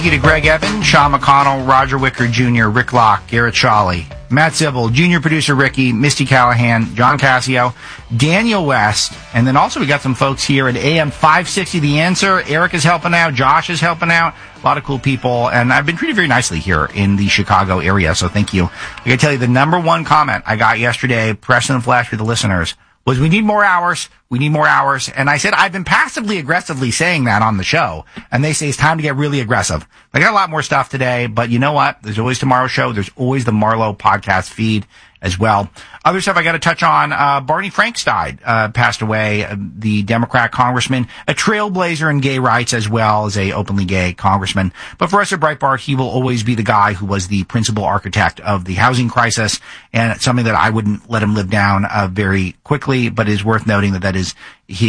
you to Greg Evans, Sean McConnell, Roger Wicker Jr., Rick Locke, Garrett Shawley, Matt Zibble, Junior Producer Ricky, Misty Callahan, John Cassio, Daniel West, and then also we got some folks here at AM 560 The Answer. Eric is helping out, Josh is helping out, a lot of cool people, and I've been treated very nicely here in the Chicago area, so thank you. I gotta tell you, the number one comment I got yesterday, press and flash with the listeners, was we need more hours. And I said, I've been passively aggressively saying that on the show. And they say it's time to get really aggressive. I got a lot more stuff today, but you know what? There's always tomorrow's show. There's always the Marlowe podcast feed as well. Other stuff I got to touch on. Barney Franks died, passed away. The Democrat congressman, a trailblazer in gay rights as well as a openly gay congressman. But for us at Breitbart, he will always be the guy who was the principal architect of the housing crisis, and it's something that I wouldn't let him live down very quickly. But it is worth noting that that is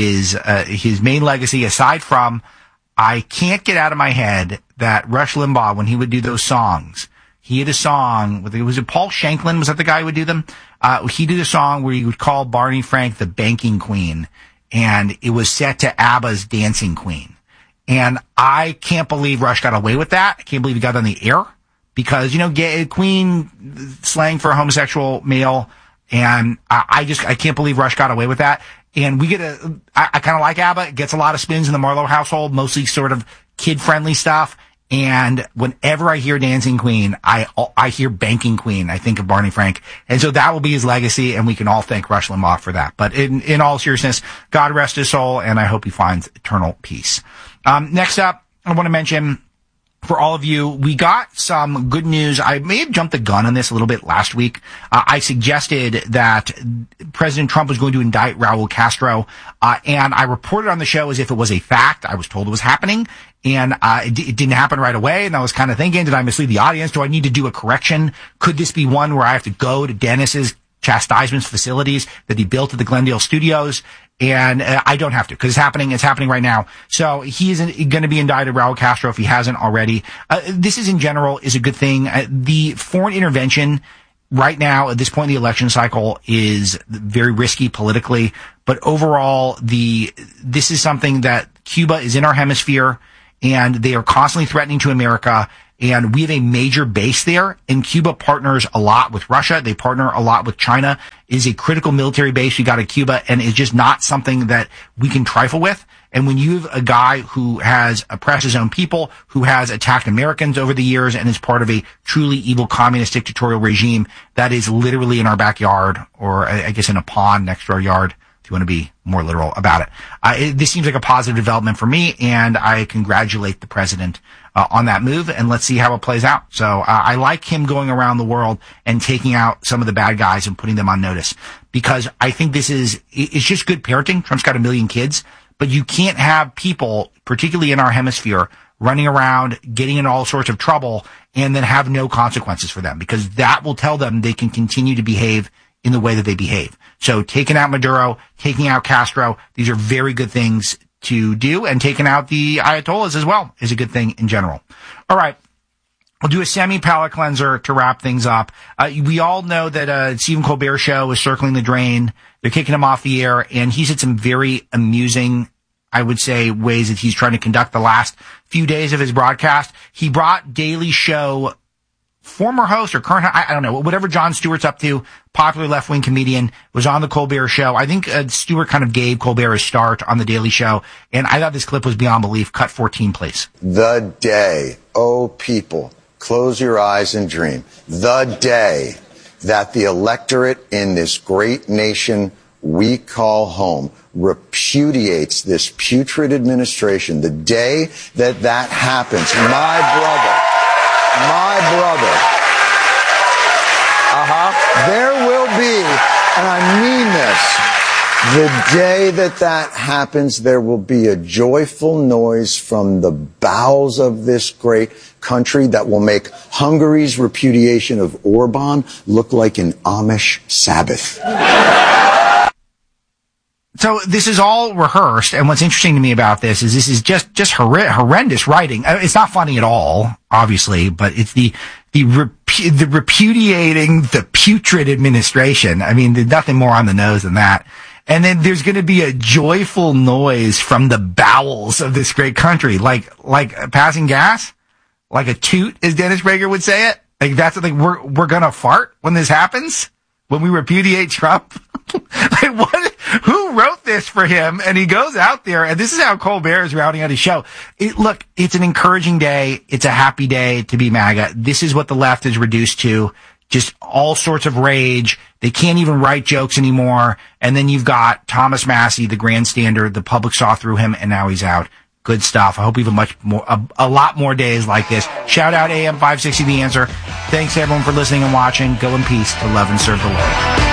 his main legacy. Aside from, I can't get out of my head that Rush Limbaugh, when he would do those songs. He had a song with, was it Paul Shanklin? Was that the guy who would do them? He did a song where he would call Barney Frank the banking queen, and it was set to ABBA's Dancing Queen. And I can't believe Rush got away with that. I can't believe he got on the air because, you know, gay, queen slang for a homosexual male. And I can't believe Rush got away with that. And we get I kind of like ABBA. It gets a lot of spins in the Marlowe household, mostly sort of kid-friendly stuff. And whenever I hear Dancing Queen, I hear Banking Queen. I think of Barney Frank. And so that will be his legacy, and we can all thank Rush Limbaugh for that. But in all seriousness, God rest his soul, and I hope he finds eternal peace. Next up, I want to mention, for all of you, we got some good news. I may have jumped the gun on this a little bit last week. I suggested that President Trump was going to indict Raul Castro, and I reported on the show as if it was a fact. I was told it was happening, and it didn't happen right away, and I was kind of thinking, did I mislead the audience? Do I need to do a correction? Could this be one where I have to go to Dennis's chastisement facilities that he built at the Glendale Studios? And I don't have to, because it's happening right now. So he isn't going to be indicted, Raul Castro, if he hasn't already. This is, in general, is a good thing. The foreign intervention right now, at this point in the election cycle, is very risky politically. But overall, this is something that Cuba is in our hemisphere, and they are constantly threatening to America. And we have a major base there, and Cuba partners a lot with Russia. They partner a lot with China. It is a critical military base we got at Cuba, and it's just not something that we can trifle with. And when you have a guy who has oppressed his own people, who has attacked Americans over the years, and is part of a truly evil communist dictatorial regime that is literally in our backyard, or I guess in a pond next to our yard, if you want to be more literal about it. This seems like a positive development for me, and I congratulate the president on that move, and let's see how it plays out. So I like him going around the world and taking out some of the bad guys and putting them on notice, because I think it's just good parenting. Trump's got 1 million kids, but you can't have people, particularly in our hemisphere, running around, getting in all sorts of trouble, and then have no consequences for them, because that will tell them they can continue to behave in the way that they behave. So taking out Maduro, taking out Castro, these are very good things to do, and taking out the Ayatollahs as well is a good thing in general. All right. We'll do a semi-palate cleanser to wrap things up. We all know that Stephen Colbert show is circling the drain. They're kicking him off the air, and he's had some very amusing, I would say, ways that he's trying to conduct the last few days of his broadcast. He brought Daily Show former host or current, I don't know, whatever Jon Stewart's up to, popular left-wing comedian, was on the Colbert Show. I think Stewart kind of gave Colbert a start on the Daily Show, and I thought this clip was beyond belief. Cut 14, please. The day, oh people, close your eyes and dream. The day that the electorate in this great nation we call home repudiates this putrid administration, the day that that happens, my brother, there will be, and I mean this, the day that that happens, there will be a joyful noise from the bowels of this great country that will make Hungary's repudiation of Orban look like an Amish Sabbath. So this is all rehearsed, and what's interesting to me about this is just horrendous writing. It's not funny at all, obviously, but it's the repudiating the putrid administration. I mean, there's nothing more on the nose than that. And then there's going to be a joyful noise from the bowels of this great country, like passing gas. like a toot, as Dennis Prager would say it. Like that's like we're gonna fart when this happens, when we repudiate Trump. Like what? Who wrote this for him? And he goes out there, and this is how Colbert is rounding out his show. Look, it's an encouraging day. It's a happy day to be MAGA. This is what the left is reduced to. Just all sorts of rage. They can't even write jokes anymore. And then you've got Thomas Massie, the grandstander. The public saw through him, and now he's out. Good stuff. I hope we have a lot more days like this. Shout out AM 560 The Answer. Thanks everyone for listening and watching. Go in peace to love and serve the Lord.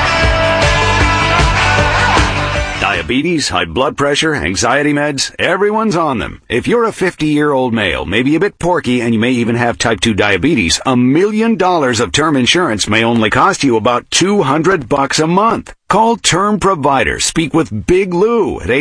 Diabetes, high blood pressure, anxiety meds, everyone's on them. If you're a 50-year-old male, maybe a bit porky, and you may even have type 2 diabetes, $1 million of term insurance may only cost you about $200 a month. Call Term Provider. Speak with Big Lou at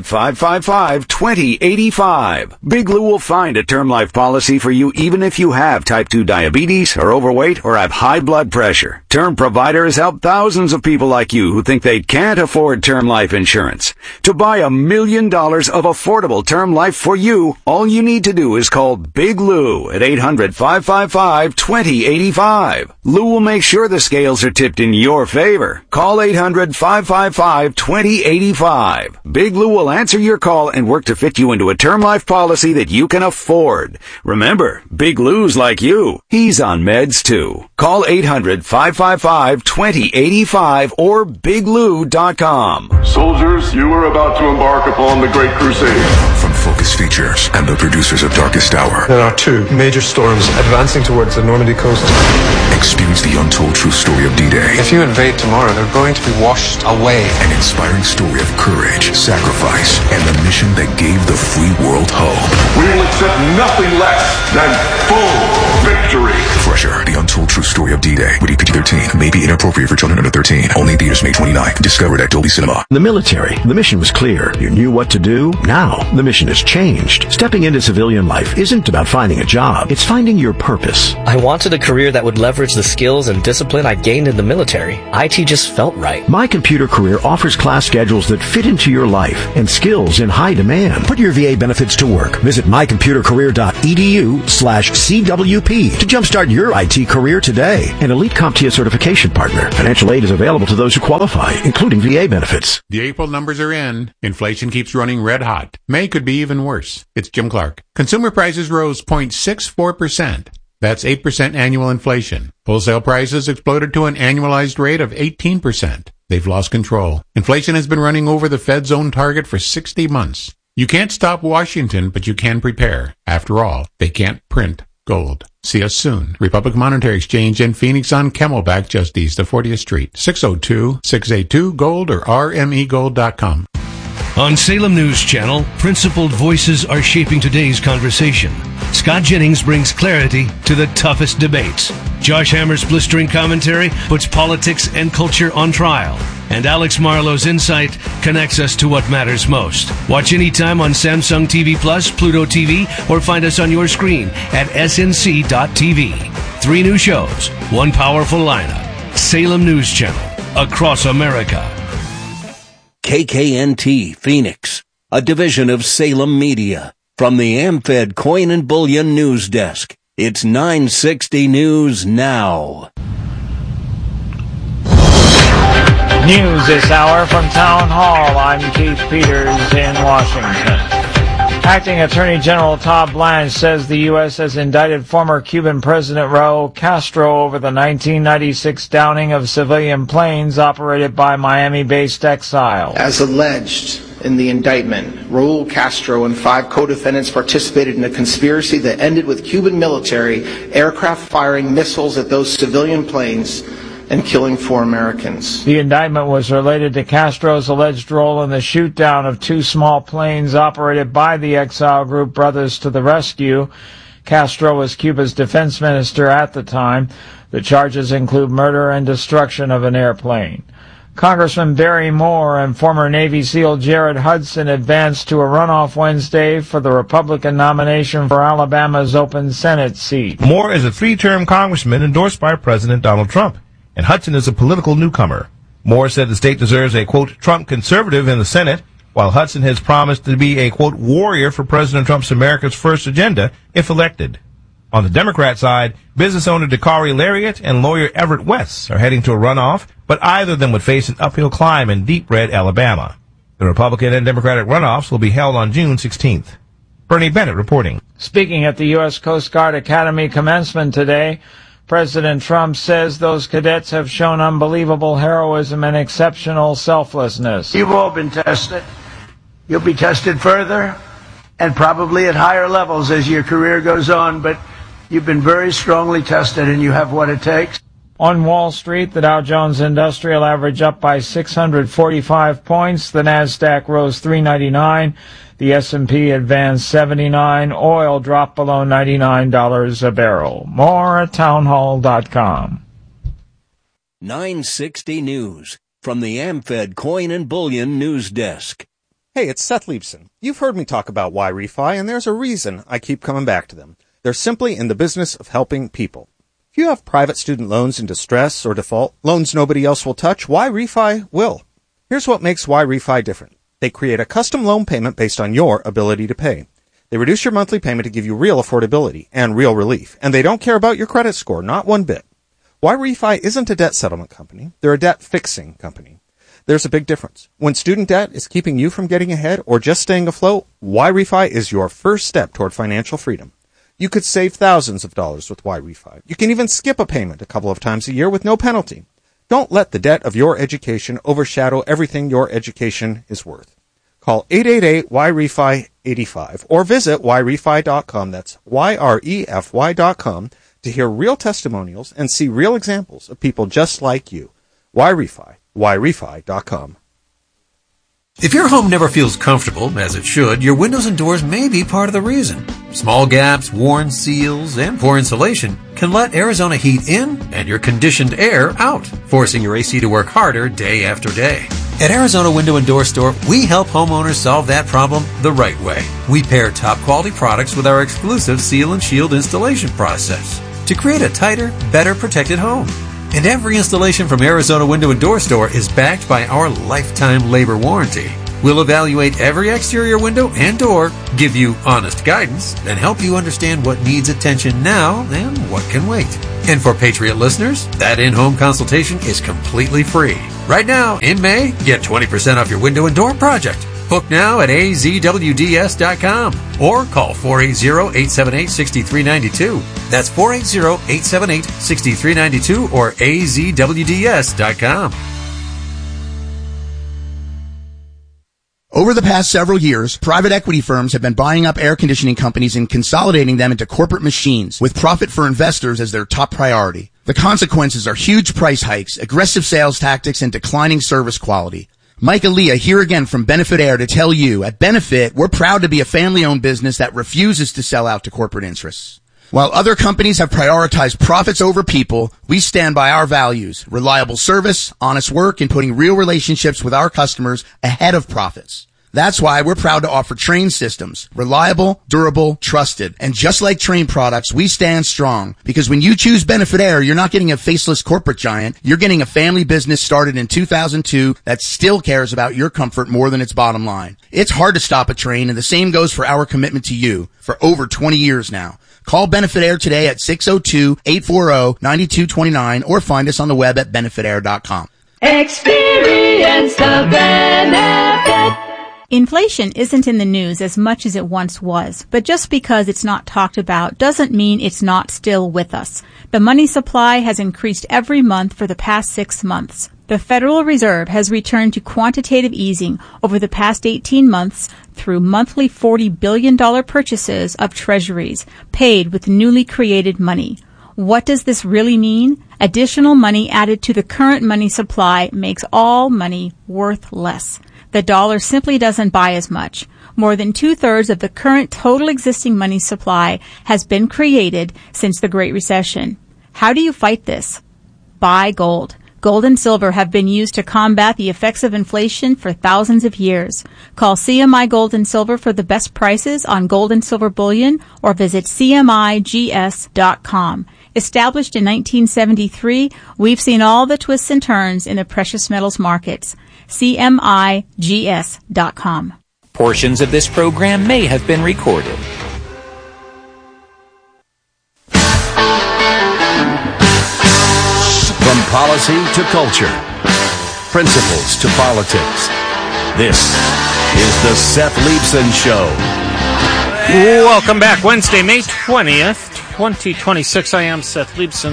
800-555-2085. Big Lou will find a term life policy for you even if you have type 2 diabetes, are overweight, or have high blood pressure. Term Provider has helped thousands of people like you who think they can't afford term life insurance. To buy $1 million of affordable term life for you, all you need to do is call Big Lou at 800-555-2085. Lou will make sure the scales are tipped in your favor. Call 800-555-2085. Big Lou will answer your call and work to fit you into a term life policy that you can afford. Remember, Big Lou's like you. He's on meds too. Call 800-555-2085 or biglou.com. Soldiers, you are about to embark upon the Great Crusade. From Focus Features and the producers of Darkest Hour. There are two major storms advancing towards the Normandy coast. Experience the untold true story of D-Day. If you invade tomorrow, they're going to be washed away. An inspiring story of courage, sacrifice, and the mission that gave the free world hope. We will accept nothing less than full victory. Fresher, the untold true story of D-Day. Rated PG-13. May be inappropriate for children under 13. Only in theaters May 29th. Discovered at Dolby Cinema. The military. The mission was clear. You knew what to do. Now, the mission has changed. Stepping into civilian life isn't about finding a job. It's finding your purpose. I wanted a career that would leverage the skills and discipline I gained in the military. IT just felt right. My Computer Career offers class schedules that fit into your life and skills in high demand. Put your VA benefits to work. Visit mycomputercareer.edu/CWP to jumpstart your IT career today. An elite CompTIA certification partner. Financial aid is available to those who qualify, including VA benefits. The April numbers are in. Inflation keeps running red hot. May could be even worse. It's Jim Clark. Consumer prices rose 0.64%. That's 8% annual inflation. Wholesale prices exploded to an annualized rate of 18%. They've lost control. Inflation has been running over the Fed's own target for 60 months. You can't stop Washington, but you can prepare. After all, they can't print gold. See us soon. Republic Monetary Exchange in Phoenix on Camelback, just east of 40th Street. 602-682-GOLD or rmegold.com. On Salem News Channel, principled voices are shaping today's conversation. Scott Jennings brings clarity to the toughest debates. Josh Hammer's blistering commentary puts politics and culture on trial. And Alex Marlowe's insight connects us to what matters most. Watch anytime on Samsung TV Plus, Pluto TV, or find us on your screen at snc.tv. 3 new shows, 1 powerful lineup. Salem News Channel, across America. KKNT Phoenix, a division of Salem Media. From the AmFed Coin and Bullion News Desk, it's 960 News Now. News this hour from Town Hall. I'm Keith Peters in Washington. Acting Attorney General Todd Blanche says the U.S. has indicted former Cuban President Raul Castro over the 1996 downing of civilian planes operated by Miami-based exiles. As alleged in the indictment, Raul Castro and 5 co-defendants participated in a conspiracy that ended with Cuban military aircraft firing missiles at those civilian planes and killing 4 Americans. The indictment was related to Castro's alleged role in the shoot-down of 2 small planes operated by the exile group Brothers to the Rescue. Castro was Cuba's defense minister at the time. The charges include murder and destruction of an airplane. Congressman Barry Moore and former Navy SEAL Jared Hudson advanced to a runoff Wednesday for the Republican nomination for Alabama's open Senate seat. Moore is a 3-term congressman endorsed by President Donald Trump, and Hudson is a political newcomer. Moore said the state deserves a, quote, Trump conservative in the Senate, while Hudson has promised to be a, quote, warrior for President Trump's America's First agenda if elected. On the Democrat side, business owner Dakari Lariat and lawyer Everett West are heading to a runoff, but either of them would face an uphill climb in deep red Alabama. The Republican and Democratic runoffs will be held on June 16th. Bernie Bennett reporting. Speaking at the U.S. Coast Guard Academy commencement today, President Trump says those cadets have shown unbelievable heroism and exceptional selflessness. You've all been tested. You'll be tested further and probably at higher levels as your career goes on, but you've been very strongly tested and you have what it takes. On Wall Street, the Dow Jones Industrial Average up by 645 points. The Nasdaq rose 399. The S&P advanced 79. Oil dropped below $99 a barrel. More at townhall.com. 960 News from the AmFed Coin and Bullion News Desk. Hey, it's Seth Leibson. You've heard me talk about YRefi, and there's a reason I keep coming back to them. They're simply in the business of helping people. If you have private student loans in distress or default, loans nobody else will touch, YRefi will. Here's what makes YRefi different. They create a custom loan payment based on your ability to pay. They reduce your monthly payment to give you real affordability and real relief, and they don't care about your credit score, not one bit. YRefi isn't a debt settlement company. They're a debt fixing company. There's a big difference. When student debt is keeping you from getting ahead or just staying afloat, YRefi is your first step toward financial freedom. You could save thousands of dollars with YRefi. You can even skip a payment a couple of times a year with no penalty. Don't let the debt of your education overshadow everything your education is worth. Call 888-YRefi-85 or visit YRefi.com. That's YREFY.com to hear real testimonials and see real examples of people just like you. YRefi. YRefi.com. If your home never feels comfortable, as it should, your windows and doors may be part of the reason. Small gaps, worn seals, and poor insulation can let Arizona heat in and your conditioned air out, forcing your AC to work harder day after day. At Arizona Window and Door Store, we help homeowners solve that problem the right way. We pair top quality products with our exclusive seal and shield installation process to create a tighter, better protected home. And every installation from Arizona Window and Door Store is backed by our lifetime labor warranty. We'll evaluate every exterior window and door, give you honest guidance, and help you understand what needs attention now and what can wait. And for Patriot listeners, that in-home consultation is completely free. Right now, in May, get 20% off your window and door project. Book now at azwds.com or call 480-878-6392. That's 480-878-6392 or azwds.com. Over the past several years, private equity firms have been buying up air conditioning companies and consolidating them into corporate machines with profit for investors as their top priority. The consequences are huge price hikes, aggressive sales tactics, and declining service quality. Mike Aaliyah here again from Benefit Air to tell you, at Benefit, we're proud to be a family-owned business that refuses to sell out to corporate interests. While other companies have prioritized profits over people, we stand by our values, reliable service, honest work, and putting real relationships with our customers ahead of profits. That's why we're proud to offer Trane systems. Reliable, durable, trusted. And just like Trane products, we stand strong. Because when you choose Benefit Air, you're not getting a faceless corporate giant. You're getting a family business started in 2002 that still cares about your comfort more than its bottom line. It's hard to stop a Trane, and the same goes for our commitment to you for over 20 years now. Call Benefit Air today at 602-840-9229 or find us on the web at benefitair.com. Experience the benefit. Inflation isn't in the news as much as it once was, but just because it's not talked about doesn't mean it's not still with us. The money supply has increased every month for the past 6 months. The Federal Reserve has returned to quantitative easing over the past 18 months through monthly $40 billion purchases of treasuries paid with newly created money. What does this really mean? Additional money added to the current money supply makes all money worth less. The dollar simply doesn't buy as much. More than 2/3 of the current total existing money supply has been created since the Great Recession. How do you fight this? Buy gold. Gold and silver have been used to combat the effects of inflation for thousands of years. Call CMI Gold and Silver for the best prices on gold and silver bullion or visit CMIGS.com. Established in 1973, we've seen all the twists and turns in the precious metals markets. CMIGS.com. Portions of this program may have been recorded. policy to culture. Principles to politics. This is the Seth Leibsohn Show. Welcome back. Wednesday, May 20th, 2026. I am Seth Leibsohn,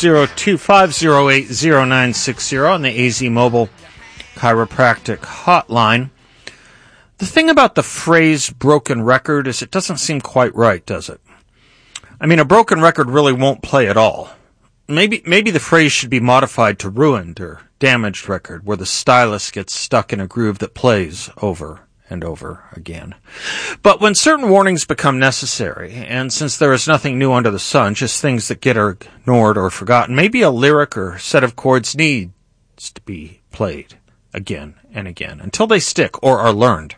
602-508-0960 on the AZ Mobile Chiropractic Hotline. The thing about the phrase broken record is it doesn't seem quite right, does it? I mean, a broken record really won't play at all. Maybe the phrase should be modified to ruined or damaged record, where the stylus gets stuck in a groove that plays over and over again. But when certain warnings become necessary, and since there is nothing new under the sun, just things that get ignored or forgotten, maybe a lyric or set of chords needs to be played again and again until they stick or are learned.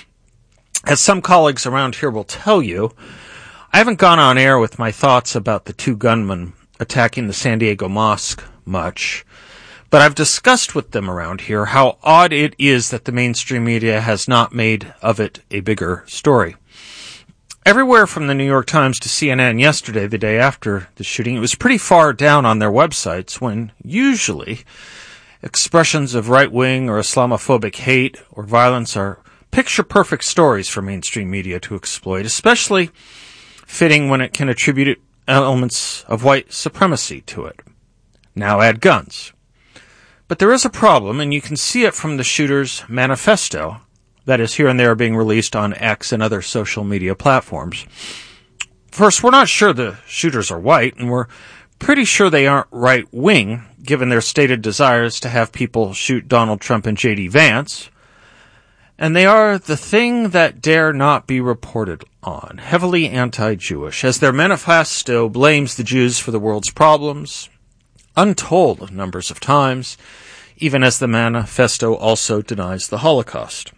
As some colleagues around here will tell you, I haven't gone on air with my thoughts about the two gunmen attacking the San Diego mosque much, but I've discussed with them around here how odd it is that the mainstream media has not made of it a bigger story. Everywhere from the New York Times to CNN yesterday, the day after the shooting, it was pretty far down on their websites when usually expressions of right-wing or Islamophobic hate or violence are picture-perfect stories for mainstream media to exploit, especially fitting when it can attribute elements of white supremacy to it. Now add guns. But there is a problem, and you can see it from the shooter's manifesto that is here and there being released on X and other social media platforms. First, we're not sure the shooters are white, and we're pretty sure they aren't right-wing, given their stated desires to have people shoot Donald Trump and J.D. Vance. And they are the thing that dare not be reported on, heavily anti-Jewish, as their manifesto blames the Jews for the world's problems, untold numbers of times, even as the manifesto also denies the Holocaust.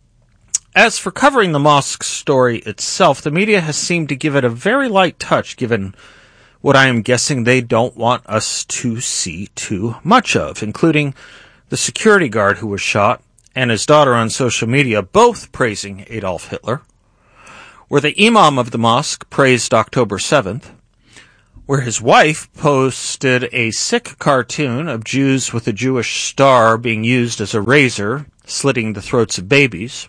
As for covering the mosque story itself, the media has seemed to give it a very light touch, given what I am guessing they don't want us to see too much of, including the security guard who was shot and his daughter on social media, both praising Adolf Hitler, where the imam of the mosque praised October 7th, where his wife posted a sick cartoon of Jews with a Jewish star being used as a razor, slitting the throats of babies,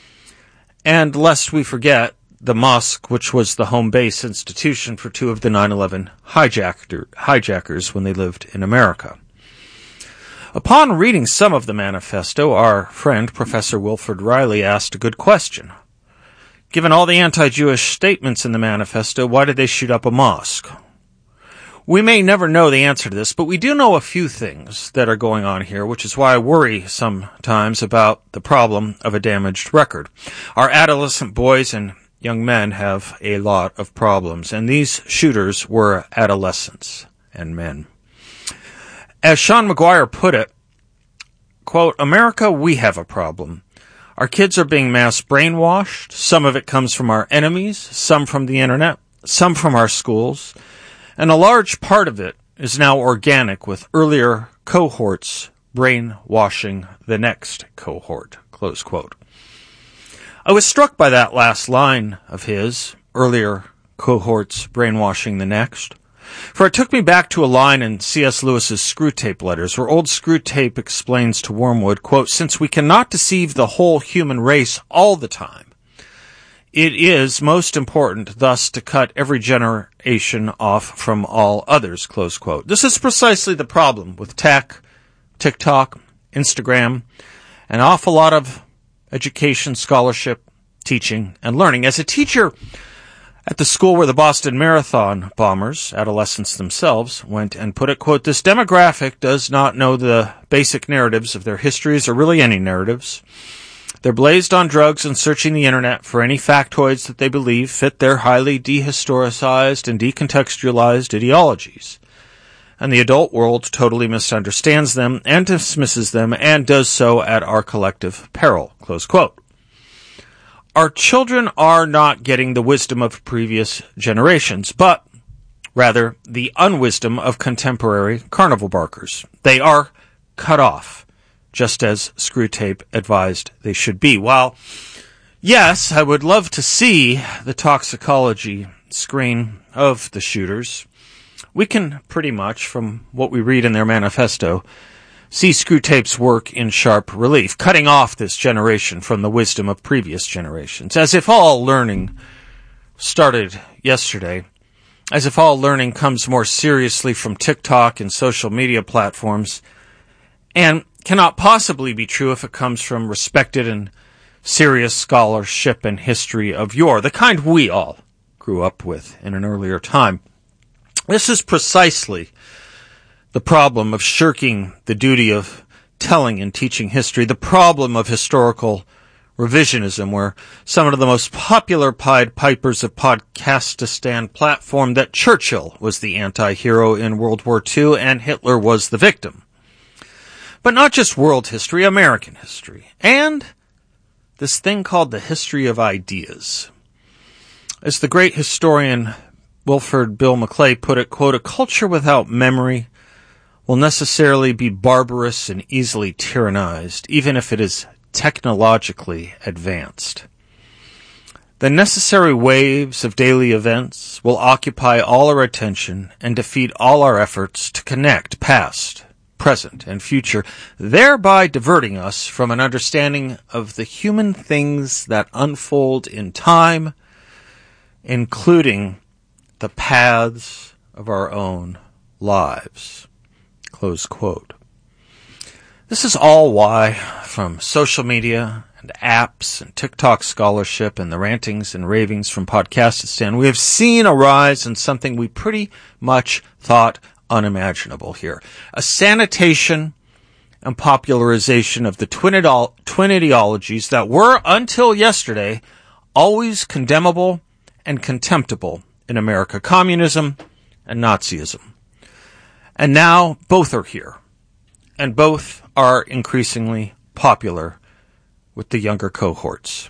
and lest we forget, the mosque, which was the home base institution for two of the 9/11 hijackers when they lived in America. Upon reading some of the manifesto, our friend, Professor Wilfred Riley, asked a good question. Given all the anti-Jewish statements in the manifesto, why did they shoot up a mosque? We may never know the answer to this, but we do know a few things that are going on here, which is why I worry sometimes about the problem of a damaged record. Our adolescent boys and young men have a lot of problems, and these shooters were adolescents and men. As Sean McGuire put it, quote, America, we have a problem. Our kids are being mass brainwashed. Some of it comes from our enemies, some from the internet, some from our schools, and a large part of it is now organic, with earlier cohorts brainwashing the next cohort, close quote. I was struck by that last line of his, earlier cohorts brainwashing the next, for it took me back to a line in C.S. Lewis's Screwtape Letters, where old Screwtape explains to Wormwood, quote, since we cannot deceive the whole human race all the time, it is most important thus to cut every generation off from all others, close quote. This is precisely the problem with tech, TikTok, Instagram, an awful lot of education, scholarship, teaching, and learning. As a teacher at the school where the Boston Marathon bombers, adolescents themselves, went and put it, quote, this demographic does not know the basic narratives of their histories or really any narratives. They're blazed on drugs and searching the internet for any factoids that they believe fit their highly dehistoricized and decontextualized ideologies. And the adult world totally misunderstands them and dismisses them and does so at our collective peril, close quote. Our children are not getting the wisdom of previous generations, but rather the unwisdom of contemporary carnival barkers. They are cut off, just as Screwtape advised they should be. While, yes, I would love to see the toxicology screen of the shooters, We can pretty much, from what we read in their manifesto, see Screwtape's work in sharp relief, cutting off this generation from the wisdom of previous generations, as if all learning started yesterday, as if all learning comes more seriously from TikTok and social media platforms, and cannot possibly be true if it comes from respected and serious scholarship and history of yore, the kind we all grew up with in an earlier time. This is precisely the problem of shirking the duty of telling and teaching history, the problem of historical revisionism, where some of the most popular Pied Pipers of Podcastistan platform that Churchill was the anti-hero in World War II and Hitler was the victim. But not just world history, American history, and this thing called the history of ideas. As the great historian Wilford Bill McClay put it, quote, "A culture without memory will necessarily be barbarous and easily tyrannized, even if it is technologically advanced. The necessary waves of daily events will occupy all our attention and defeat all our efforts to connect past, present, and future, thereby diverting us from an understanding of the human things that unfold in time, including the paths of our own lives." Close quote. This is all why, from social media and apps and TikTok scholarship and the rantings and ravings from Podcastistan, we have seen a rise in something we pretty much thought unimaginable here. A sanitation and popularization of the twin ideologies that were, until yesterday, always condemnable and contemptible in America: communism and Nazism. And now both are here, and both are increasingly popular with the younger cohorts.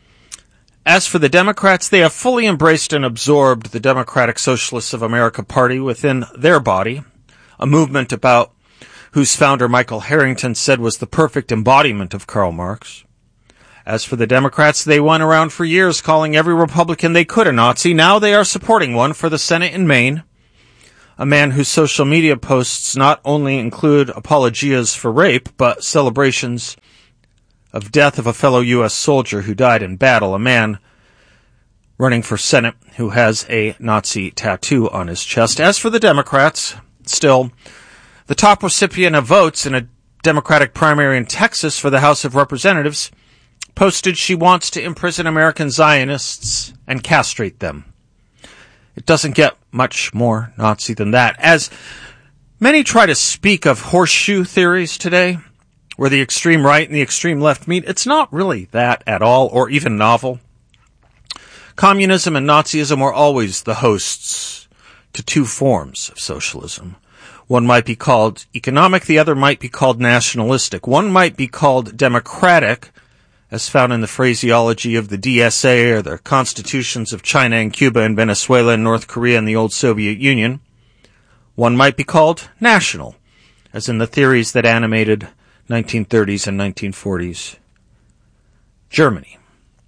As for the Democrats, they have fully embraced and absorbed the Democratic Socialists of America Party within their body, a movement about whose founder Michael Harrington said was the perfect embodiment of Karl Marx. As for the Democrats, they went around for years calling every Republican they could a Nazi. Now they are supporting one for the Senate in Maine, a man whose social media posts not only include apologias for rape, but celebrations of death of a fellow U.S. soldier who died in battle, a man running for Senate who has a Nazi tattoo on his chest. As for the Democrats, still, the top recipient of votes in a Democratic primary in Texas for the House of Representatives posted she wants to imprison American Zionists and castrate them. It doesn't get much more Nazi than that. As many try to speak of horseshoe theories today, where the extreme right and the extreme left meet, it's not really that at all, or even novel. Communism and Nazism were always the hosts to two forms of socialism. One might be called economic, the other might be called nationalistic. One might be called democratic, as found in the phraseology of the DSA or the constitutions of China and Cuba and Venezuela and North Korea and the old Soviet Union. One might be called national, as in the theories that animated 1930s and 1940s Germany.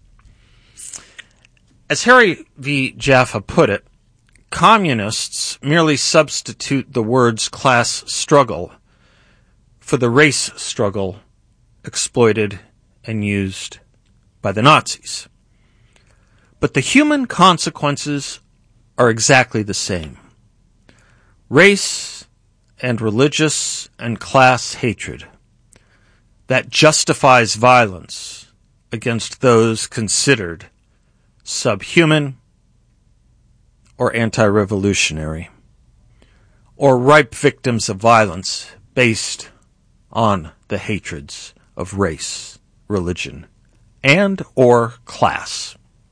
As Harry V. Jaffa put it, communists merely substitute the words class struggle for the race struggle exploited and used by the Nazis. But the human consequences are exactly the same. Race and religious and class hatred that justifies violence against those considered subhuman or anti-revolutionary, or ripe victims of violence based on the hatreds of race, religion, and or class.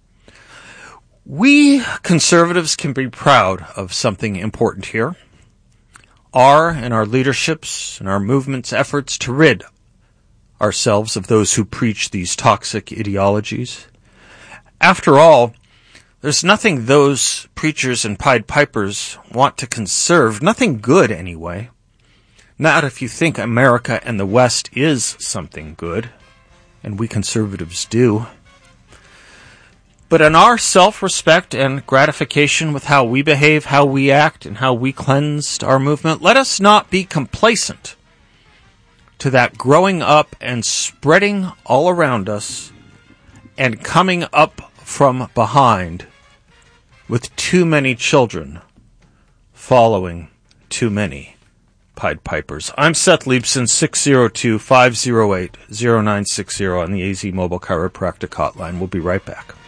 We conservatives can be proud of something important here. Our and our leadership's and our movement's efforts to rid ourselves of those who preach these toxic ideologies. After all, there's nothing those preachers and Pied Pipers want to conserve, nothing good anyway. Not if you think America and the West is something good, and we conservatives do. But in our self-respect and gratification with how we behave, how we act, and how we cleansed our movement, let us not be complacent to that growing up and spreading all around us and coming up from behind with too many children following too many Pied Pipers. I'm Seth Leibson, 602-508-0960 on the AZ Mobile Chiropractic Hotline. We'll be right back.